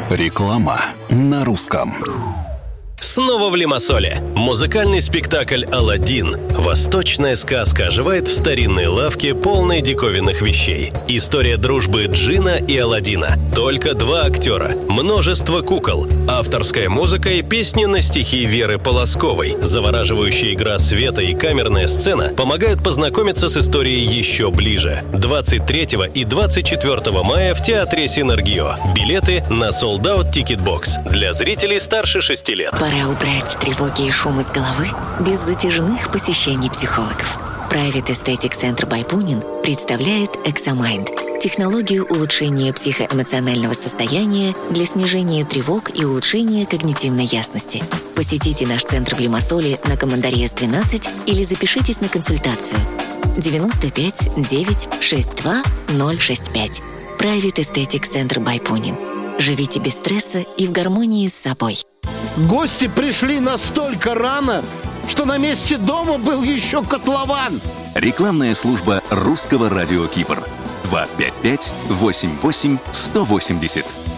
Реклама на русском. Снова в Лимассоле. Музыкальный спектакль «Аладдин». Восточная сказка оживает в старинной лавке, полной диковинных вещей. История дружбы Джина и Аладдина. Только 2 актера. Множество кукол. Авторская музыка и песни на стихи Веры Полосковой. Завораживающая игра света и камерная сцена помогают познакомиться с историей еще ближе. 23 и 24 мая в Театре Синергио. Билеты на Sold Out Ticket Box. Для зрителей старше 6 лет. Пора убрать тревоги и шум из головы без затяжных посещений психологов. Private Aesthetic Center by Punin представляет Examind – технологию улучшения психоэмоционального состояния для снижения тревог и улучшения когнитивной ясности. Посетите наш центр в Лимассоле на Командария 12 или запишитесь на консультацию 95 9 62 065. Private Aesthetic Center by Punin. Живите без стресса и в гармонии с собой. Гости пришли настолько рано, что на месте дома был еще котлован. Рекламная служба русского радио Кипр. 255 88 180.